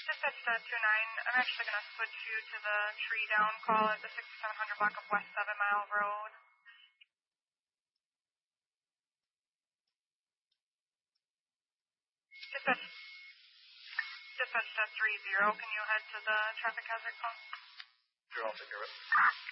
Dispatch 29, I'm actually going to switch you to the tree down call at the 6700 block of West 7 Mile Road. Dispatch 30, can you head to the traffic hazard call? Sure, I'll take care of it.